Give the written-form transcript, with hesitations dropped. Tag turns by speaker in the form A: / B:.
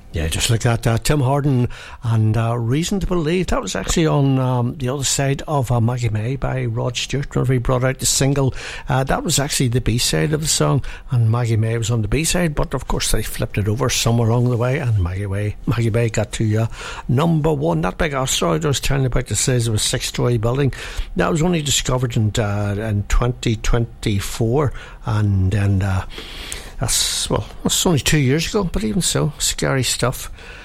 A: Yeah, just like that. Tim Hardin and Reason to Believe. That was actually on the other side of Maggie May by Rod Stewart. Whenever he brought out the single, that was actually the B-side of the song, and Maggie May was on the B-side, but of course they flipped it over somewhere along the way, and Maggie May got to number one. That big asteroid I was telling you about, the size of a 6-story building, that was only discovered in 2024, and then that's only 2 years ago, but even so, scary stuff.